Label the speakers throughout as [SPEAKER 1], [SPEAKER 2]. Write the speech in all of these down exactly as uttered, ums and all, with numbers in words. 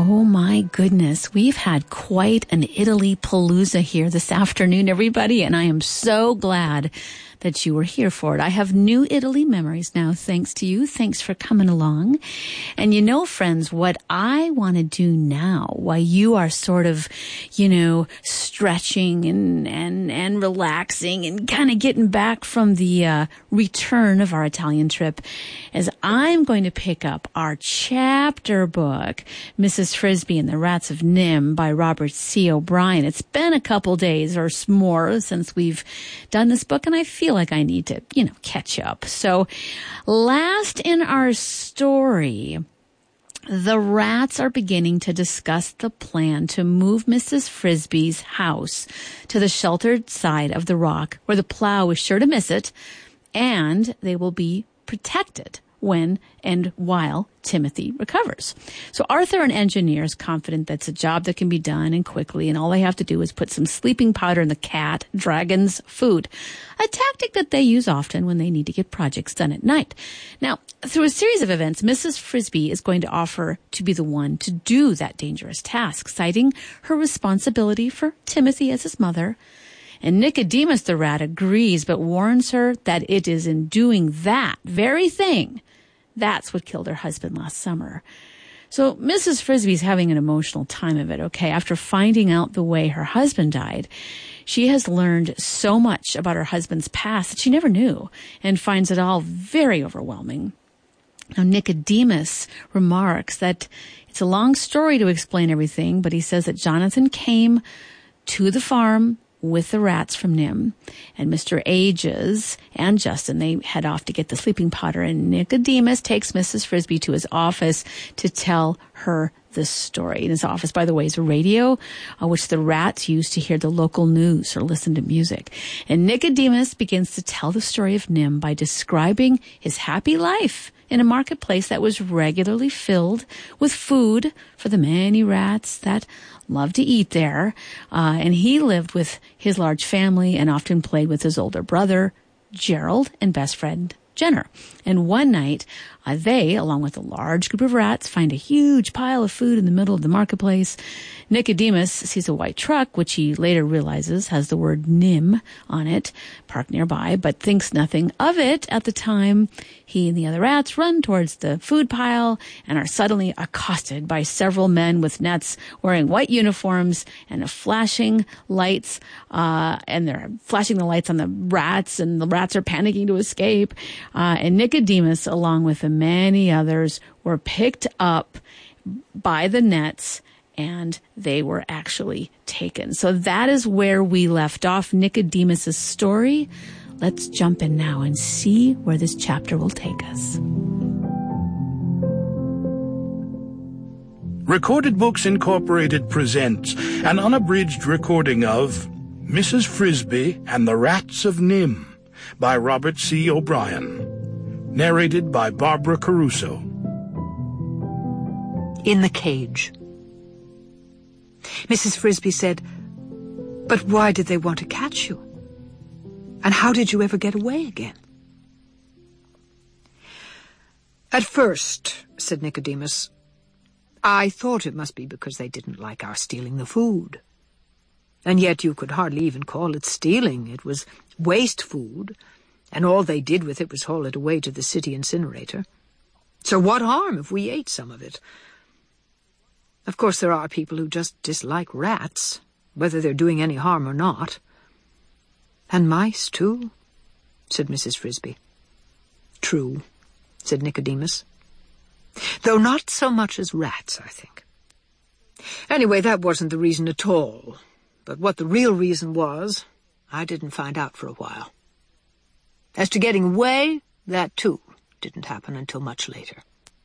[SPEAKER 1] Oh my goodness, we've had quite an Italy palooza here this afternoon, everybody, and I am so glad that you were here for it. I have new Italy memories now, thanks to you. Thanks for coming along. And you know, friends, what I want to do now, while you are sort of, you know, stretching and, and, and relaxing and kind of getting back from the uh, return of our Italian trip, is I'm going to pick up our chapter book, Missus Frisby and the Rats of Nim by Robert C. O'Brien. It's been a couple days or more since we've done this book, and I feel like I need to, you know, catch up. So last in our story, the rats are beginning to discuss the plan to move Missus Frisby's house to the sheltered side of the rock where the plow is sure to miss it, and they will be protected when and while Timothy recovers. So Arthur, an engineer, is confident that's a job that can be done and quickly, and all they have to do is put some sleeping powder in the cat dragon's food, a tactic that they use often when they need to get projects done at night. Now, through a series of events, Missus Frisby is going to offer to be the one to do that dangerous task, citing her responsibility for Timothy as his mother. And Nicodemus the rat agrees, but warns her that it is in doing that very thing that's what killed her husband last summer. So Missus Frisby's having an emotional time of it, okay? After finding out the way her husband died, she has learned so much about her husband's past that she never knew, and finds it all very overwhelming. Now, Nicodemus remarks that it's a long story to explain everything, but he says that Jonathan came to the farm with the rats from Nim, and Mister Ages and Justin, they head off to get the sleeping powder, and Nicodemus takes Missus Frisby to his office to tell her this story. And his office, by the way, is a radio, uh, which the rats use to hear the local news or listen to music. And Nicodemus begins to tell the story of Nim by describing his happy life in a marketplace that was regularly filled with food for the many rats that loved to eat there. Uh, and he lived with his large family and often played with his older brother, Gerald, and best friend, Jenner. And one night, uh, they, along with a large group of rats, find a huge pile of food in the middle of the marketplace. Nicodemus sees a white truck, which he later realizes has the word Nim on it, parked nearby, but thinks nothing of it at the time. He and the other rats run towards the food pile and are suddenly accosted by several men with nets wearing white uniforms and flashing lights, uh, and they're flashing the lights on the rats, and the rats are panicking to escape. Uh, and Nicodemus, along with the many others, were picked up by the nets, and they were actually taken. So that is where we left off Nicodemus's story. Let's jump in now and see where this chapter will take us.
[SPEAKER 2] Recorded Books Incorporated presents an unabridged recording of Missus Frisby and the Rats of Nim by Robert C. O'Brien. Narrated by Barbara Caruso.
[SPEAKER 3] In the cage. Missus Frisby said, "But why did they want to catch you? And how did you ever get away again?" "At first," said Nicodemus, "I thought it must be because they didn't like our stealing the food. And yet you could hardly even call it stealing. It was waste food, and all they did with it was haul it away to the city incinerator. So what harm if we ate some of it? Of course, there are people who just dislike rats, whether they're doing any harm or not. And mice, too," said Missus Frisby. "True," said Nicodemus. "Though not so much as rats, I think. Anyway, that wasn't the reason at all. But what the real reason was, I didn't find out for a while. As to getting away, that, too, didn't happen until much later.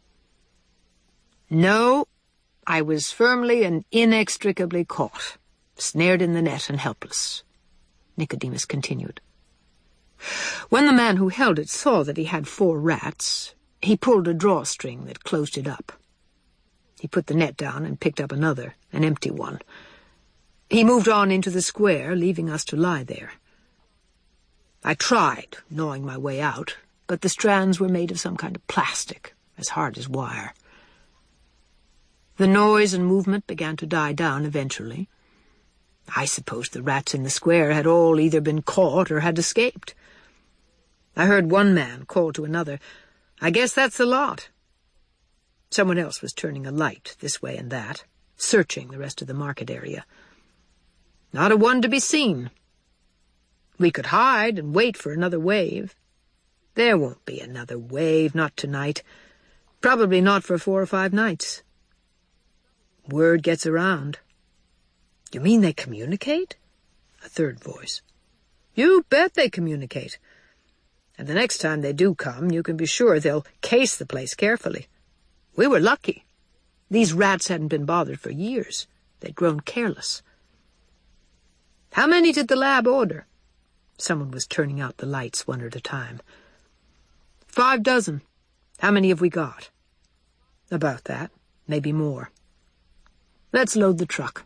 [SPEAKER 3] No, I was firmly and inextricably caught, snared in the net and helpless," Nicodemus continued. "When the man who held it saw that he had four rats, he pulled a drawstring that closed it up. He put the net down and picked up another, an empty one. He moved on into the square, leaving us to lie there. I tried gnawing my way out, but the strands were made of some kind of plastic, as hard as wire. The noise and movement began to die down eventually. I supposed the rats in the square had all either been caught or had escaped. I heard one man call to another, "I guess that's the lot." Someone else was turning a light this way and that, searching the rest of the market area. Not a one to be seen. We could hide and wait for another wave. There won't be another wave, not tonight. Probably not for four or five nights. Word gets around. "You mean they communicate?" A third voice. "You bet they communicate. And the next time they do come, you can be sure they'll case the place carefully. We were lucky. These rats hadn't been bothered for years. They'd grown careless." "How many did the lab order?" Someone was turning out the lights one at a time. "Five dozen. How many have we got?" "About that. Maybe more." "Let's load the truck."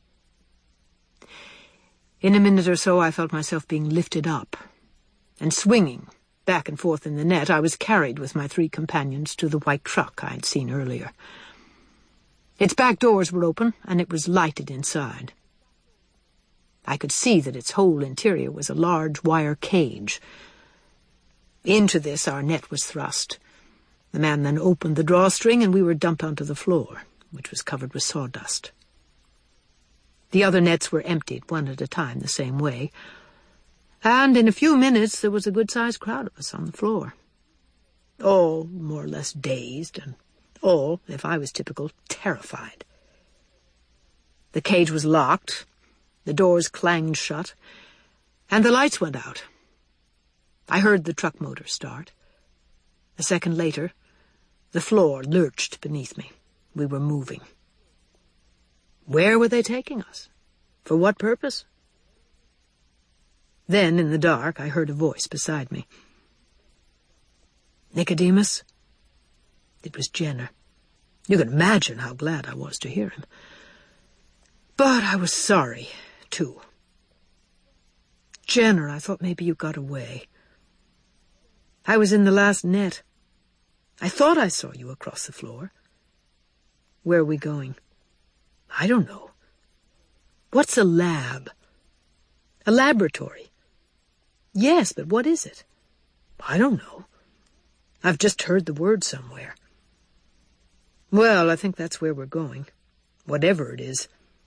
[SPEAKER 3] In a minute or so I felt myself being lifted up, and swinging back and forth in the net, I was carried with my three companions to the white truck I had seen earlier. Its back doors were open, and it was lighted inside. I could see that its whole interior was a large wire cage. Into this our net was thrust. The man then opened the drawstring, and we were dumped onto the floor, which was covered with sawdust. The other nets were emptied, one at a time, the same way, and in a few minutes there was a good-sized crowd of us on the floor, all more or less dazed, and all, if I was typical, terrified. The cage was locked, the doors clanged shut, and the lights went out. I heard the truck motor start. A second later, the floor lurched beneath me. We were moving. Where were they taking us? For what purpose? Then, in the dark, I heard a voice beside me. "Nicodemus?" It was Jenner. You can imagine how glad I was to hear him. But I was sorry, too. "Jenner, I thought maybe you got away. I was in the last net. I thought I saw you across the floor." "Where are we going?" "I don't know." "What's a lab?" "A laboratory." "Yes, but what is it?" "I don't know. I've just heard the word somewhere." "Well, I think that's where we're going, whatever it is."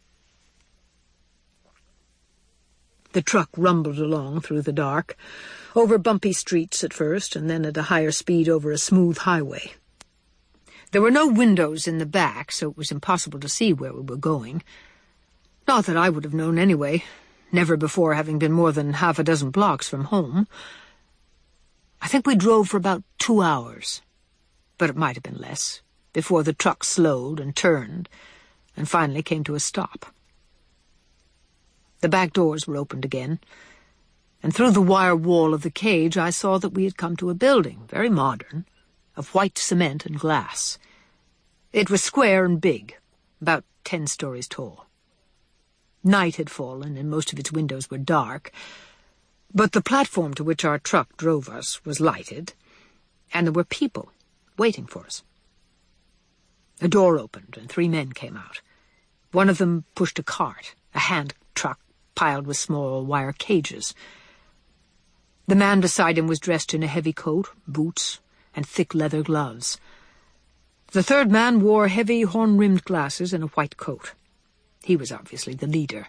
[SPEAKER 3] The truck rumbled along through the dark, over bumpy streets at first, and then at a higher speed over a smooth highway. There were no windows in the back, so it was impossible to see where we were going. Not that I would have known anyway, never before having been more than half a dozen blocks from home. I think we drove for about two hours, but it might have been less, before the truck slowed and turned, and finally came to a stop. The back doors were opened again, and through the wire wall of the cage I saw that we had come to a building, very modern, of white cement and glass. It was square and big, about ten stories tall. Night had fallen, and most of its windows were dark, but the platform to which our truck drove us was lighted, and there were people waiting for us. A door opened, and three men came out. One of them pushed a cart, a hand truck piled with small wire cages. The man beside him was dressed in a heavy coat, boots, and thick leather gloves. The third man wore heavy horn-rimmed glasses and a white coat. He was obviously the leader.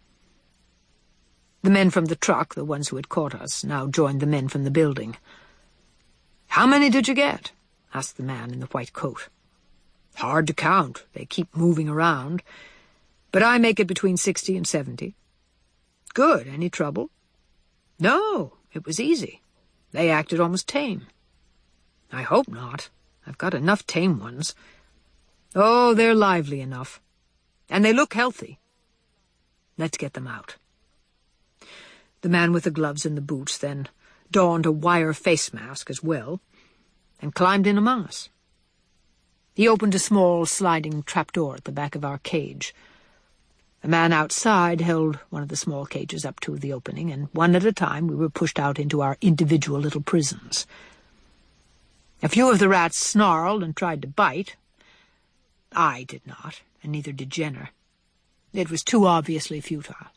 [SPEAKER 3] The men from the truck, the ones who had caught us, now joined the men from the building. "How many did you get?" asked the man in the white coat. "Hard to count. They keep moving around. But I make it between sixty and seventy. "Good. Any trouble?" "No, it was easy. They acted almost tame." "I hope not. I've got enough tame ones." "Oh, they're lively enough. And they look healthy." "Let's get them out." The man with the gloves and the boots then donned a wire face mask as well, and climbed in among us. He opened a small sliding trapdoor at the back of our cage. A man outside held one of the small cages up to the opening, and one at a time we were pushed out into our individual little prisons. A few of the rats snarled and tried to bite. I did not, and neither did Jenner. It was too obviously futile.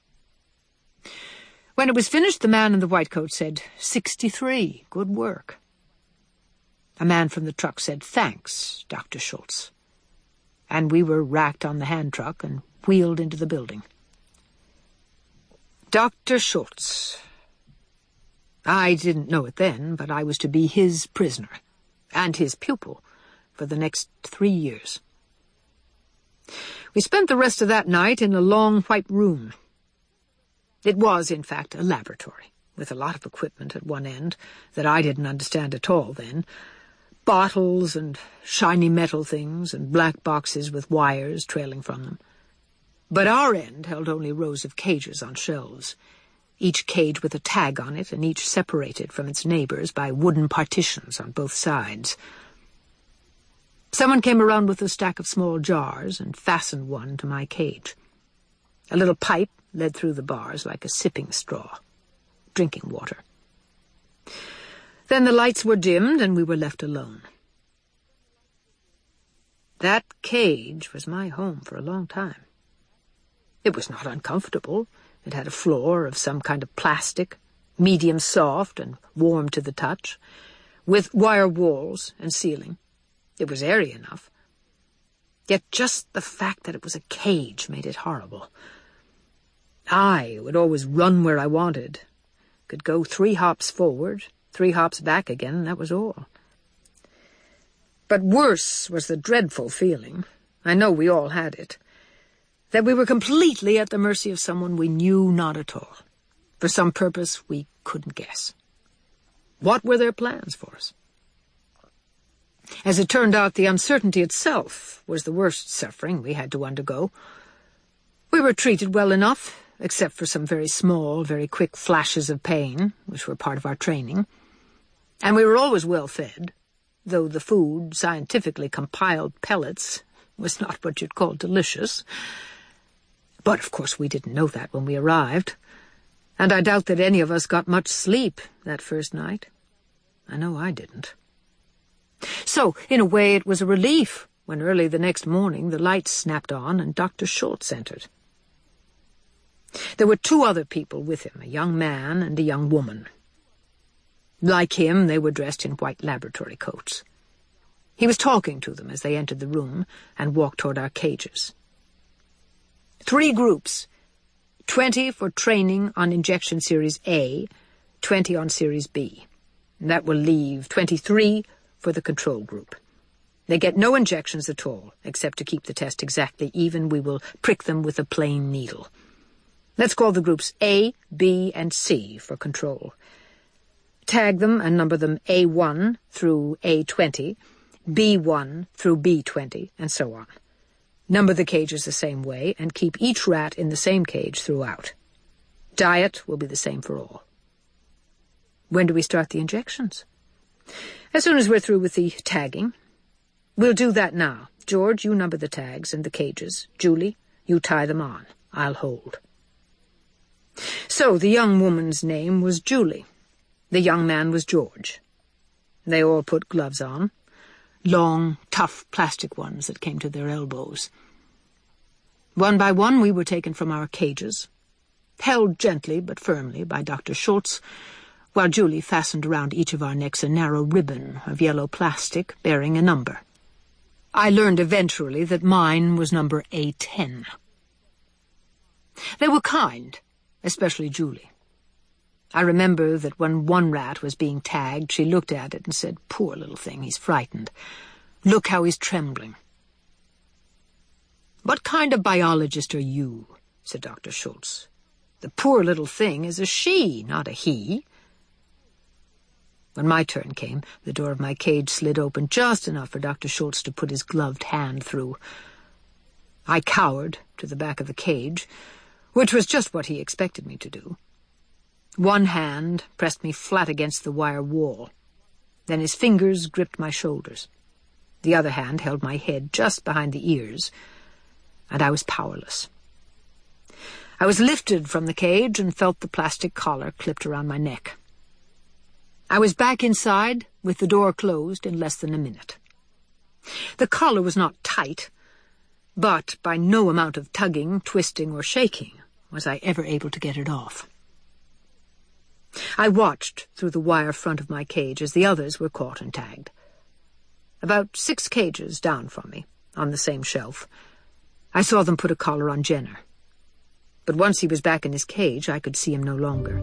[SPEAKER 3] When it was finished, the man in the white coat said, sixty-three, good work. A man from the truck said, thanks, Doctor Schultz. And we were racked on the hand truck and wheeled into the building. Doctor Schultz. I didn't know it then, but I was to be his prisoner and his pupil for the next three years. We spent the rest of that night in a long white room. It was, in fact, a laboratory, with a lot of equipment at one end that I didn't understand at all then. Bottles and shiny metal things and black boxes with wires trailing from them. But our end held only rows of cages on shelves, each cage with a tag on it and each separated from its neighbors by wooden partitions on both sides. Someone came around with a stack of small jars and fastened one to my cage. A little pipe led through the bars like a sipping straw, drinking water. Then the lights were dimmed and we were left alone. That cage was my home for a long time. It was not uncomfortable. It had a floor of some kind of plastic, medium soft and warm to the touch, with wire walls and ceiling. It was airy enough. Yet just the fact that it was a cage made it horrible. I would always run where I wanted, could go three hops forward, three hops back again, and that was all. But worse was the dreadful feeling, I know we all had it, that we were completely at the mercy of someone we knew not at all, for some purpose we couldn't guess. What were their plans for us? As it turned out, the uncertainty itself was the worst suffering we had to undergo. We were treated well enough, except for some very small, very quick flashes of pain, which were part of our training. And we were always well fed, though the food, scientifically compiled pellets, was not what you'd call delicious. But, of course, we didn't know that when we arrived, and I doubt that any of us got much sleep that first night. I know I didn't. So, in a way, it was a relief when early the next morning the lights snapped on and Doctor Schultz entered. There were two other people with him, a young man and a young woman. Like him, they were dressed in white laboratory coats. He was talking to them as they entered the room and walked toward our cages. Three groups, twenty for training on injection series A, twenty on series B. And that will leave twenty-three for the control group. They get no injections at all, except to keep the test exactly even. We will prick them with a plain needle. Let's call the groups A, B, and C for control. Tag them and number them A one through A twenty, B one through B twenty, and so on. Number the cages the same way, and keep each rat in the same cage throughout. Diet will be the same for all. When do we start the injections? As soon as we're through with the tagging. We'll do that now. George, you number the tags and the cages. Julie, you tie them on. I'll hold. So the young woman's name was Julie. The young man was George. They all put gloves on. Long, tough plastic ones that came to their elbows. One by one we were taken from our cages, held gently but firmly by Doctor Schultz, while Julie fastened around each of our necks a narrow ribbon of yellow plastic bearing a number. I learned eventually that mine was number A ten. They were kind, especially Julie. I remember that when one rat was being tagged, she looked at it and said, "Poor little thing, he's frightened. Look how he's trembling." "What kind of biologist are you?" said Doctor Schultz. "The poor little thing is a she, not a he." When my turn came, the door of my cage slid open just enough for Doctor Schultz to put his gloved hand through. I cowered to the back of the cage, which was just what he expected me to do. One hand pressed me flat against the wire wall. Then his fingers gripped my shoulders. The other hand held my head just behind the ears, and I was powerless. I was lifted from the cage and felt the plastic collar clipped around my neck. I was back inside with the door closed in less than a minute. The collar was not tight, But by no amount of tugging, twisting, or shaking was I ever able to get it off. I watched through the wire front of my cage as the others were caught and tagged. About six cages down from me, on the same shelf, I saw them put a collar on Jenner. But once he was back in his cage, I could see him no longer.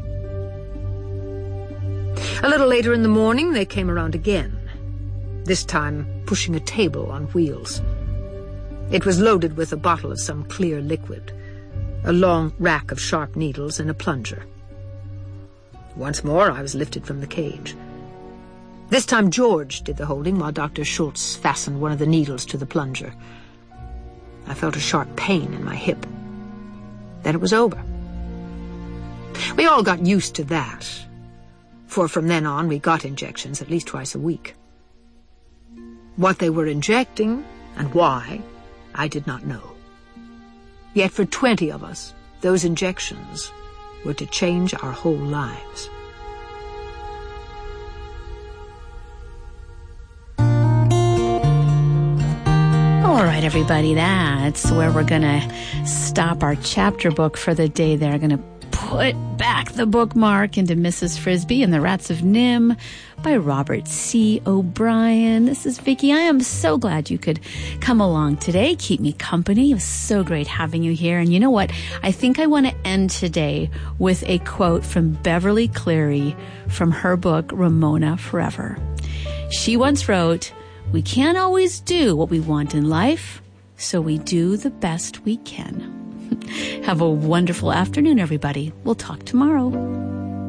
[SPEAKER 3] A little later in the morning, they came around again, this time pushing a table on wheels. It was loaded with a bottle of some clear liquid, a long rack of sharp needles, and a plunger. Once more, I was lifted from the cage. This time George did the holding while Doctor Schultz fastened one of the needles to the plunger. I felt a sharp pain in my hip. Then it was over. We all got used to that, for from then on we got injections at least twice a week. What they were injecting and why, I did not know. Yet for twenty of us, those injections were to change our whole lives.
[SPEAKER 1] All right, everybody, that's where we're going to stop our chapter book for the day there. Going to put back the bookmark into Missus Frisby and the Rats of Nim by Robert C. O'Brien. This is Vicki. I am so glad you could come along today, keep me company. It was so great having you here. And you know what? I think I want to end today with a quote from Beverly Cleary from her book, Ramona Forever. She once wrote, "We can't always do what we want in life, so we do the best we can." Have a wonderful afternoon, everybody. We'll talk tomorrow.